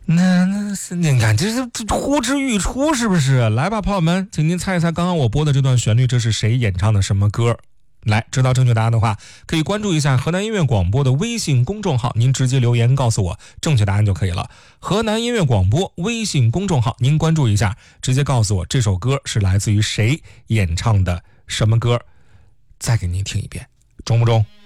那是你看这是呼之欲出是不是？来吧，朋友们，请您猜一猜刚刚我播的这段旋律，这是谁演唱的什么歌？来，知道正确答案的话，可以关注一下河南音乐广播的微信公众号，您直接留言告诉我正确答案就可以了。河南音乐广播微信公众号，您关注一下，直接告诉我这首歌是来自于谁演唱的什么歌，再给您听一遍，中不中？